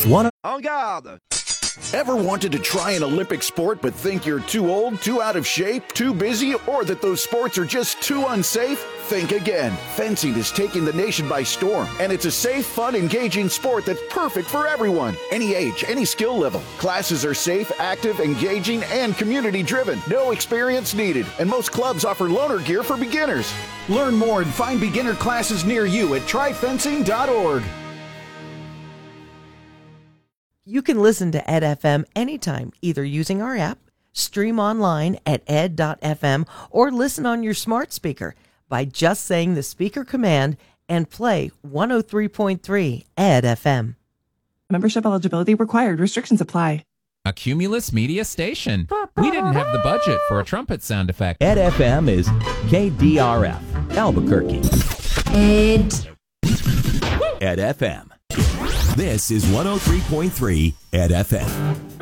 En garde! Ever wanted to try an Olympic sport but think you're too old, too out of shape, too busy, or that those sports are just too unsafe? Think again. Fencing is taking the nation by storm, and it's a safe, fun, engaging sport that's perfect for everyone. Any age, any skill level. Classes are safe, active, engaging, and community-driven. No experience needed, and most clubs offer loaner gear for beginners. Learn more and find beginner classes near you at tryfencing.org. You can listen to Ed FM anytime, either using our app, stream online at ed.fm, or listen on your smart speaker by just saying the speaker command and play 103.3 Ed FM. Membership eligibility required. Restrictions apply. A Cumulus Media station. We didn't have the budget for a trumpet sound effect. Ed FM is KDRF, Albuquerque. Ed FM. This is 103.3 Ed FM.